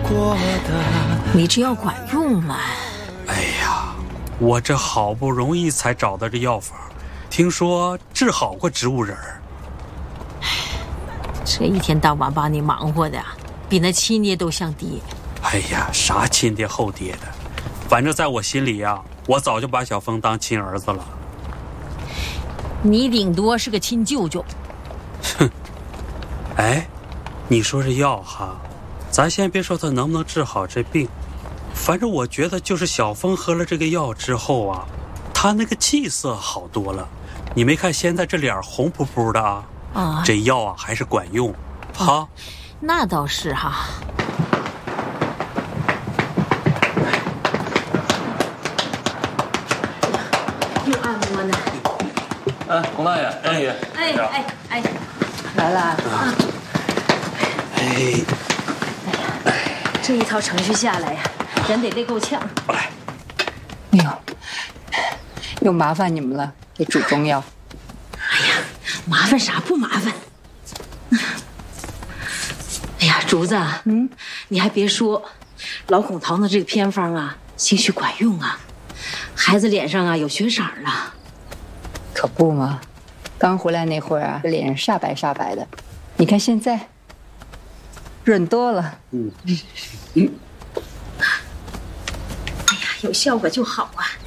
过的。 你这药管用吗？ 哎呀，我这好不容易才找到这药方，听说治好过植物人儿。 这一天到晚把你忙活的，比那亲爹都像爹。 哎呀，啥亲爹后爹的，反正在我心里呀，我早就把小峰当亲儿子了。 你顶多是个亲舅舅。 哼，哎，你说这药哈，咱先别说他能不能治好这病，反正我觉得就是小峰喝了这个药之后啊，他那个气色好多了。你没看现在这脸红扑扑的啊？啊，这药啊还是管用，哈。 那倒是哈。又按摩呢。 洪大爷，张姨， 哎， 来了。 哎， 这一套程序下来呀，人得累够呛。 来， 哎呦，又麻烦你们了，给煮中药。 哎呀，麻烦啥不麻烦？哎呀，竹子，你还别说，老孔堂的这个偏方啊，兴许管用啊，孩子脸上啊有血色了。 可不嘛，刚回来那会儿啊，脸上煞白煞白的，你看现在润多了。 哎呀，有效果就好啊。